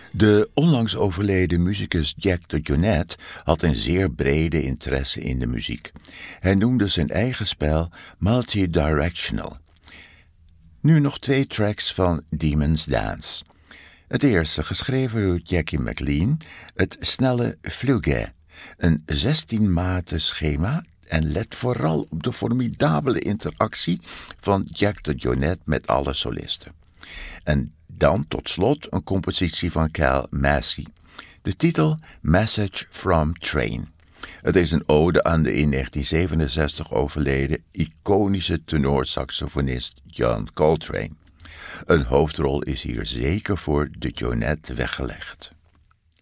De onlangs overleden muzikus Jack DeJohnette had een zeer brede interesse in de muziek. Hij noemde zijn eigen spel multidirectional. Nu nog 2 tracks van Demon's Dance. Het eerste, geschreven door Jackie McLean, het snelle Fugue, een 16-maten schema en let vooral op de formidabele interactie van Jack DeJohnette met alle solisten. En dan tot slot een compositie van Cal Massey. De titel Message from Train. Het is een ode aan de in 1967 overleden iconische tenorsaxofonist John Coltrane. Een hoofdrol is hier zeker voor DeJohnette weggelegd.